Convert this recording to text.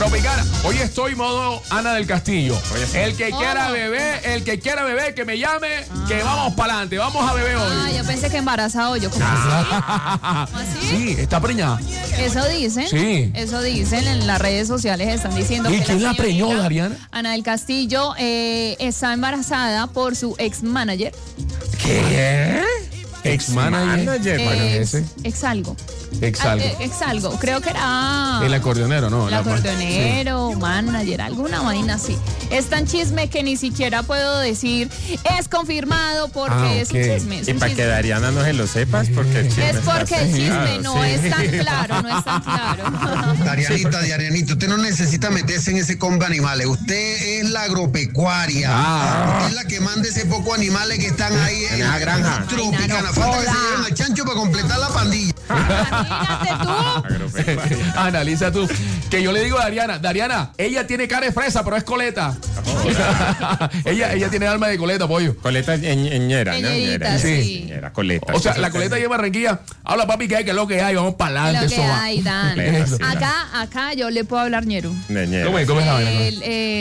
Tropicana. Hoy estoy modo Ana del Castillo. El que quiera beber, que me llame, que vamos para adelante. Vamos a beber hoy. Yo pensé que embarazado yo. ¿Cómo así? Sí, está preñada. Eso dicen. Sí. Eso dicen en las redes sociales. Están diciendo ¿Y que quién la preñó, Dariana? Ana del Castillo está embarazada por su ex manager. ¿Qué? Ex manager. Ex algo. Ex algo. Ex algo. Creo que era. El acordeonero, ¿no? El acordeonero, manager, alguna vaina así. Es tan chisme que ni siquiera puedo decir es confirmado porque es un chisme. Y para que Dariana no se lo sepas, porque el chisme es porque el chisme no es tan claro, no es tan claro. Darianita, usted no necesita meterse en ese combo de animales. Usted es la agropecuaria. Usted es la que manda ese poco animales que están ahí en la granja Tropicana. Falta que se lleven al chancho para completar la pandilla. Imagínate tú. Analiza tú. Que yo le digo a Dariana, ella tiene cara de fresa, pero es coleta. ella tiene alma de coleta, pollo. Coleta ñera, ¿no? Ñerita, sí. Ñera, coleta. O sea, la coleta lleva Barranquilla. Habla, papi, que es lo que hay, vamos para adelante. Lo que hay, Dan. Acá yo le puedo hablar ñero. ¿Cómo es la vaina?